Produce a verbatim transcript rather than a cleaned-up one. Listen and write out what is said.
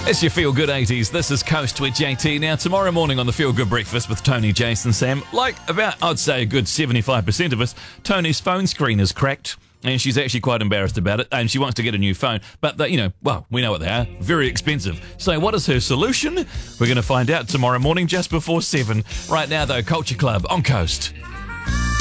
It's your Feel Good eighties. This is Coast with J T. Now, tomorrow morning on the Feel Good Breakfast with Tony, Jason, Sam, like about, I'd say, a good seventy-five percent of us, Tony's phone screen is cracked. And she's actually quite embarrassed about it, and she wants to get a new phone. But, they, you know, well, we know what they are. Very expensive. So what is her solution? We're going to find out tomorrow morning just before seven. Right now, though, Culture Club on Coast.